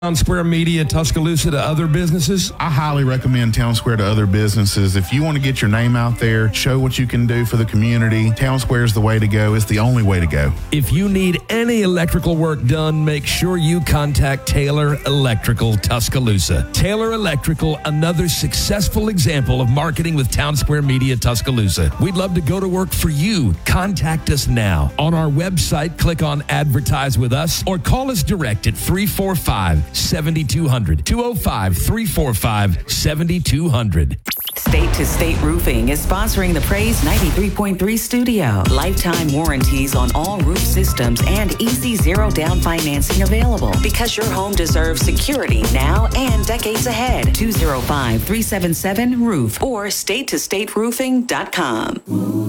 Town Square Media Tuscaloosa to other businesses? I highly recommend Town Square to other businesses. If you want to get your name out there, show what you can do for the community, Town Square is the way to go. It's the only way to go. If you need any electrical work done, make sure you contact Taylor Electrical Tuscaloosa. Taylor Electrical, another successful example of marketing with Town Square Media Tuscaloosa. We'd love to go to work for you. Contact us now. On our website, click on Advertise with Us or call us direct at 345-7200. 205-345-7200. State to State Roofing is sponsoring the Praise 93.3 studio. Lifetime warranties on all roof systems and easy zero down financing available because your home deserves security now and decades ahead. 205-377-ROOF or statetostateroofing.com.